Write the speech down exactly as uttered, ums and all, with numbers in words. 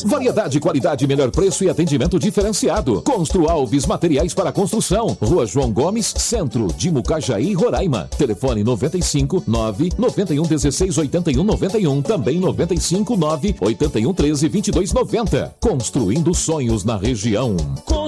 Variedade, qualidade, melhor preço e atendimento diferenciado. Constru Alves Materiais para Construção. Rua João Gomes, Centro de Mucajaí, Roraima. Telefone noventa e cinco, nove, noventa e um, dezesseis, oitenta e um, noventa e um. Também noventa e cinco, nove, oitenta e um, treze, vinte e dois, noventa. Construindo sonhos na região.